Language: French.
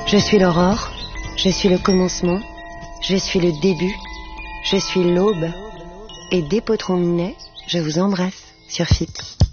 Je suis l'aurore, je suis le commencement, je suis le début, je suis l'aube. Et dès Potron Minet, je vous embrasse sur FIP.